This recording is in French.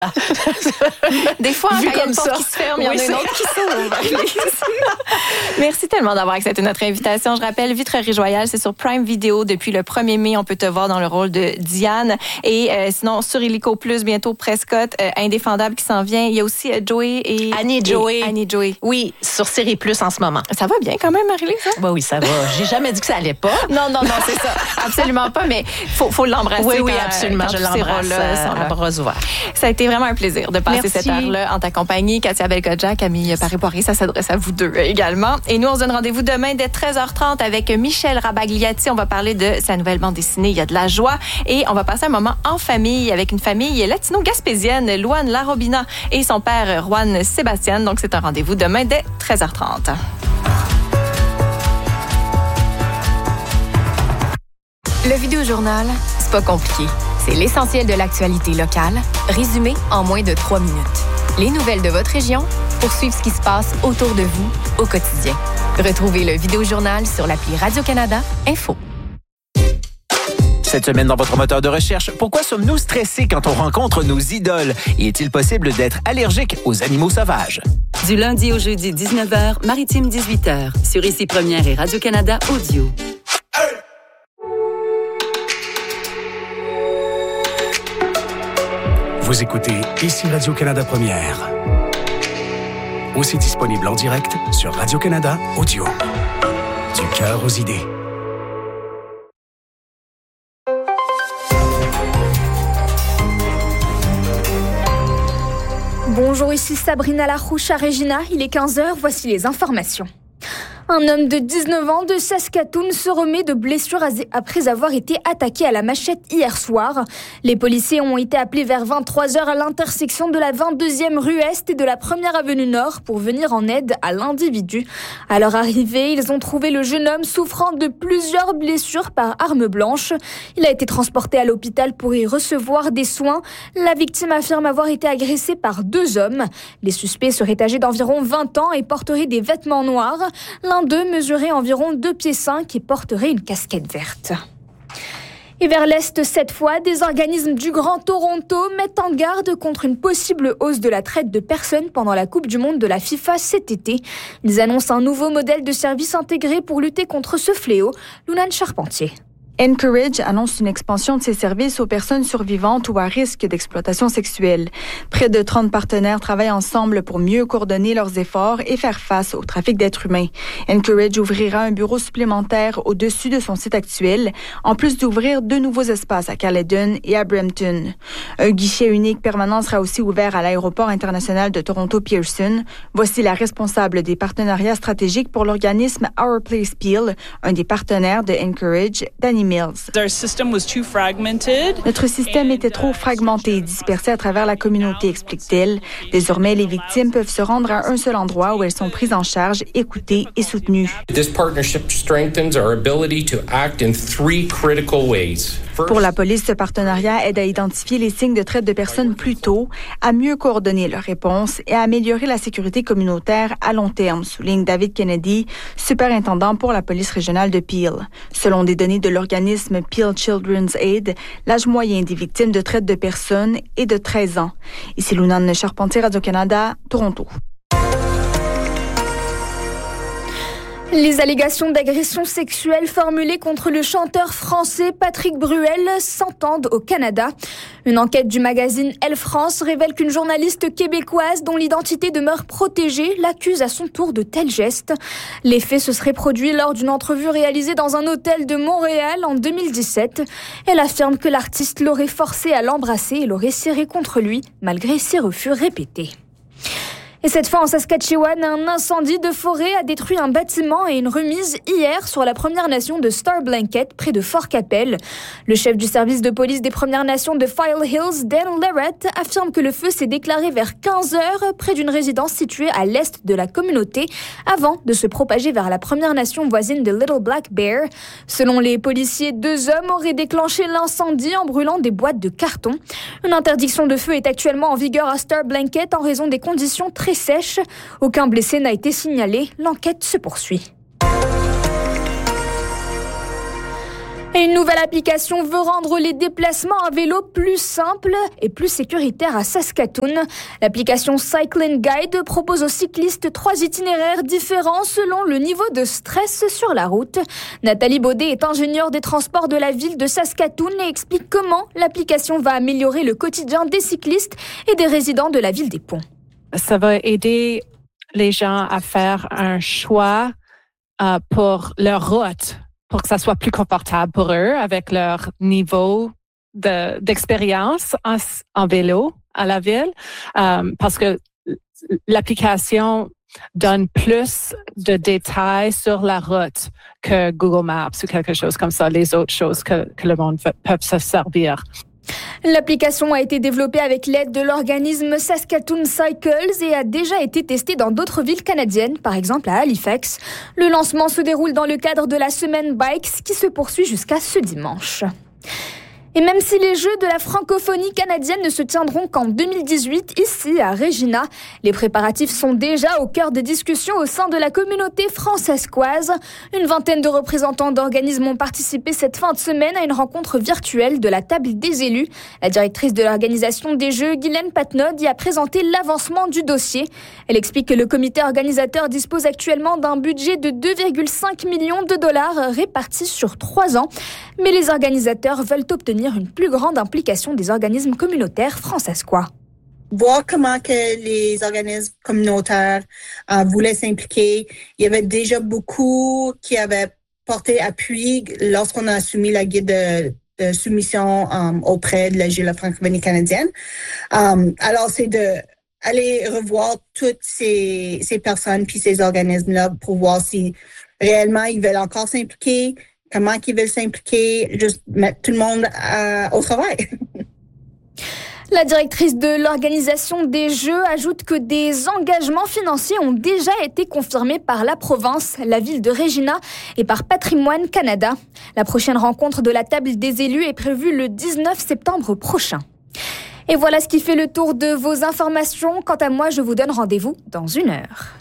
Des fois, quand il y a une porte qui se ferme, il y en a une autre qui s'ouvre. Merci tellement d'avoir accepté notre invitation. Je rappelle, Vitrerie Joyale, c'est sur Prime Video. Depuis le 1er mai, on peut te voir dans le rôle de Diane. Et sinon, sur Illico Plus, bientôt Prescott, Indéfendable qui s'en vient. Il y a aussi Joey et... Annie Joey. Annie Joey. Oui, sur Série Plus en ce moment. Ça va bien quand même, Marie-Lise, ça? Ben oui, ça va. J'ai jamais dit que ça allait pas. Non, c'est ça. Absolument pas, mais faut l'embrasser. Oui, absolument. Je l'embrasse à bras ouverts. Ça a été vraiment un plaisir de passer cette heure-là en ta compagnie. Katia Belkodja, Camille Paré-Poiré, ça s'adresse à vous deux également. Et nous, on se donne rendez-vous demain dès 13h30 avec Michel Rabagliati. On va parler de sa nouvelle bande dessinée, Il y a de la joie. Et on va passer un moment en famille avec une famille latino-gaspésienne, Luan Larobina et son père, Juan Sébastien. Donc, c'est un rendez-vous demain dès 13h30. Le Vidéojournal, c'est pas compliqué. C'est l'essentiel de l'actualité locale, résumé en moins de 3 minutes. Les nouvelles de votre région pour suivre ce qui se passe autour de vous au quotidien. Retrouvez le Vidéojournal sur l'appli Radio-Canada Info. Cette semaine, dans votre moteur de recherche, pourquoi sommes-nous stressés quand on rencontre nos idoles? Et est-il possible d'être allergique aux animaux sauvages? Du lundi au jeudi, 19h, Maritime 18h, sur Ici Première et Radio-Canada Audio. Vous écoutez Ici Radio-Canada Première. Aussi disponible en direct sur Radio-Canada Audio. Du cœur aux idées. Bonjour, ici Sabrina Larouche à Regina. Il est 15h, voici les informations. Un homme de 19 ans de Saskatoon se remet de blessures après avoir été attaqué à la machette hier soir. Les policiers ont été appelés vers 23h à l'intersection de la 22e rue Est et de la 1er avenue Nord pour venir en aide à l'individu. À leur arrivée, ils ont trouvé le jeune homme souffrant de plusieurs blessures par arme blanche. Il a été transporté à l'hôpital pour y recevoir des soins. La victime affirme avoir été agressée par 2 hommes. Les suspects seraient âgés d'environ 20 ans et porteraient des vêtements noirs. L'un d'eux mesurait environ 2 pieds 5 et porterait une casquette verte. Et vers l'Est, cette fois, des organismes du Grand Toronto mettent en garde contre une possible hausse de la traite de personnes pendant la Coupe du Monde de la FIFA cet été. Ils annoncent un nouveau modèle de service intégré pour lutter contre ce fléau. Lounane Charpentier. Encourage annonce une expansion de ses services aux personnes survivantes ou à risque d'exploitation sexuelle. Près de 30 partenaires travaillent ensemble pour mieux coordonner leurs efforts et faire face au trafic d'êtres humains. Encourage ouvrira un bureau supplémentaire au-dessus de son site actuel, en plus d'ouvrir 2 nouveaux espaces à Caledon et à Brampton. Un guichet unique permanent sera aussi ouvert à l'aéroport international de Toronto-Pearson. Voici la responsable des partenariats stratégiques pour l'organisme Our Place Peel, un des partenaires de Encourage, Danny Mills. Notre système était trop fragmenté et dispersé à travers la communauté, explique-t-elle. Désormais, les victimes peuvent se rendre à un seul endroit où elles sont prises en charge, écoutées et soutenues. Pour la police, ce partenariat aide à identifier les signes de traite de personnes plus tôt, à mieux coordonner leurs réponses et à améliorer la sécurité communautaire à long terme, souligne David Kennedy, superintendant pour la police régionale de Peel. Selon des données de l'organisme Peel Children's Aid, l'âge moyen des victimes de traite de personnes est de 13 ans. Ici Lounane Charpentier, Radio-Canada, Toronto. Les allégations d'agression sexuelle formulées contre le chanteur français Patrick Bruel s'entendent au Canada. Une enquête du magazine Elle France révèle qu'une journaliste québécoise dont l'identité demeure protégée l'accuse à son tour de tels gestes. Les faits se seraient produits lors d'une entrevue réalisée dans un hôtel de Montréal en 2017. Elle affirme que l'artiste l'aurait forcé à l'embrasser et l'aurait serré contre lui malgré ses refus répétés. Et cette fois en Saskatchewan, un incendie de forêt a détruit un bâtiment et une remise hier sur la Première Nation de Star Blanket près de Fort Capel. Le chef du service de police des Premières Nations de File Hills, Dan Larrett, affirme que le feu s'est déclaré vers 15h près d'une résidence située à l'est de la communauté avant de se propager vers la Première Nation voisine de Little Black Bear. Selon les policiers, 2 hommes auraient déclenché l'incendie en brûlant des boîtes de carton. Une interdiction de feu est actuellement en vigueur à Star Blanket en raison des conditions très sèche. Aucun blessé n'a été signalé. L'enquête se poursuit. Et une nouvelle application veut rendre les déplacements à vélo plus simples et plus sécuritaires à Saskatoon. L'application Cycling Guide propose aux cyclistes 3 itinéraires différents selon le niveau de stress sur la route. Nathalie Baudet est ingénieure des transports de la ville de Saskatoon et explique comment l'application va améliorer le quotidien des cyclistes et des résidents de la ville des Ponts. Ça va aider les gens à faire un choix pour leur route, pour que ça soit plus confortable pour eux avec leur niveau d'expérience en vélo à la ville, parce que l'application donne plus de détails sur la route que Google Maps ou quelque chose comme ça, les autres choses que le monde peut se servir. L'application a été développée avec l'aide de l'organisme Saskatoon Cycles et a déjà été testée dans d'autres villes canadiennes, par exemple à Halifax. Le lancement se déroule dans le cadre de la semaine Bikes qui se poursuit jusqu'à ce dimanche. Et même si les Jeux de la francophonie canadienne ne se tiendront qu'en 2018, ici à Regina, les préparatifs sont déjà au cœur des discussions au sein de la communauté francescoise. Une vingtaine de représentants d'organismes ont participé cette fin de semaine à une rencontre virtuelle de la table des élus. La directrice de l'organisation des Jeux, Guylaine Patnaud, y a présenté l'avancement du dossier. Elle explique que le comité organisateur dispose actuellement d'un budget de 2,5 millions de dollars répartis sur 3 ans. Mais les organisateurs veulent obtenir une plus grande implication des organismes communautaires francescois. Voir comment que les organismes communautaires voulaient s'impliquer. Il y avait déjà beaucoup qui avaient porté appui lorsqu'on a soumis la guide de soumission auprès de la Jeux de la francophonie canadienne. Alors, c'est de aller revoir toutes ces personnes puis ces organismes-là pour voir si réellement ils veulent encore s'impliquer, comment ils veulent s'impliquer, juste mettre tout le monde au travail. La directrice de l'organisation des Jeux ajoute que des engagements financiers ont déjà été confirmés par la province, la ville de Regina et par Patrimoine Canada. La prochaine rencontre de la table des élus est prévue le 19 septembre prochain. Et voilà ce qui fait le tour de vos informations. Quant à moi, je vous donne rendez-vous dans 1 heure.